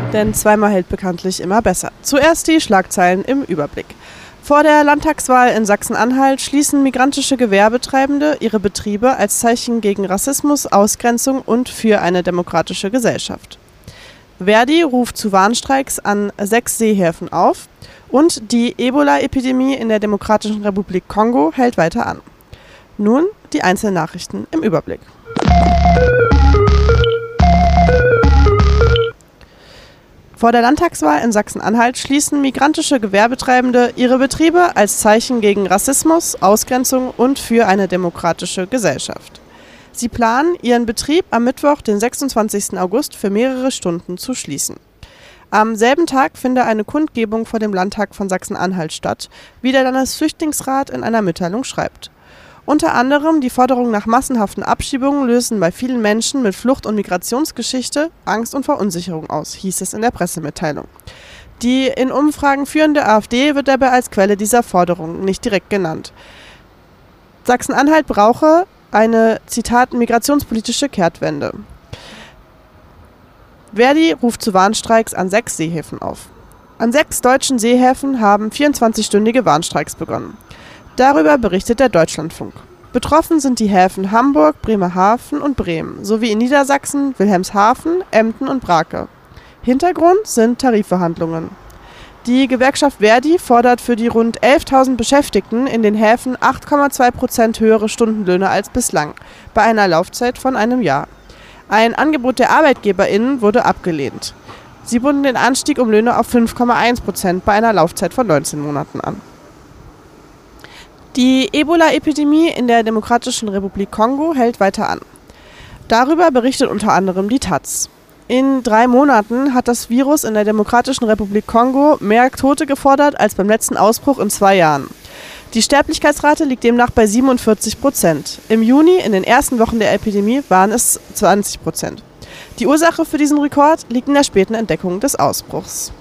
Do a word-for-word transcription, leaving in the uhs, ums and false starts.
Denn zweimal hält bekanntlich immer besser. Zuerst die Schlagzeilen im Überblick. Vor der Landtagswahl in Sachsen-Anhalt schließen migrantische Gewerbetreibende ihre Betriebe als Zeichen gegen Rassismus, Ausgrenzung und für eine demokratische Gesellschaft. Verdi ruft zu Warnstreiks an sechs Seehäfen auf und die Ebola-Epidemie in der Demokratischen Republik Kongo hält weiter an. Nun die einzelnen Nachrichten im Überblick. Vor der Landtagswahl in Sachsen-Anhalt schließen migrantische Gewerbetreibende ihre Betriebe als Zeichen gegen Rassismus, Ausgrenzung und für eine demokratische Gesellschaft. Sie planen, ihren Betrieb am Mittwoch, den sechsundzwanzigsten August, für mehrere Stunden zu schließen. Am selben Tag finde eine Kundgebung vor dem Landtag von Sachsen-Anhalt statt, wie der Landesflüchtlingsrat in einer Mitteilung schreibt. Unter anderem die Forderung nach massenhaften Abschiebungen lösen bei vielen Menschen mit Flucht- und Migrationsgeschichte Angst und Verunsicherung aus, hieß es in der Pressemitteilung. Die in Umfragen führende AfD wird dabei als Quelle dieser Forderung nicht direkt genannt. Sachsen-Anhalt brauche eine, Zitat, migrationspolitische Kehrtwende. Verdi ruft zu Warnstreiks an sechs Seehäfen auf. An sechs deutschen Seehäfen haben vierundzwanzigstündige Warnstreiks begonnen. Darüber berichtet der Deutschlandfunk. Betroffen sind die Häfen Hamburg, Bremerhaven und Bremen, sowie in Niedersachsen Wilhelmshaven, Emden und Brake. Hintergrund sind Tarifverhandlungen. Die Gewerkschaft Verdi fordert für die rund elftausend Beschäftigten in den Häfen acht Komma zwei Prozent höhere Stundenlöhne als bislang, bei einer Laufzeit von einem Jahr. Ein Angebot der ArbeitgeberInnen wurde abgelehnt. Sie boten den Anstieg um Löhne auf fünf Komma eins Prozent bei einer Laufzeit von neunzehn Monaten an. Die Ebola-Epidemie in der Demokratischen Republik Kongo hält weiter an. Darüber berichtet unter anderem die Taz. In drei Monaten hat das Virus in der Demokratischen Republik Kongo mehr Tote gefordert als beim letzten Ausbruch in zwei Jahren. Die Sterblichkeitsrate liegt demnach bei siebenundvierzig Prozent. Im Juni, in den ersten Wochen der Epidemie, waren es zwanzig Prozent. Die Ursache für diesen Rekord liegt in der späten Entdeckung des Ausbruchs.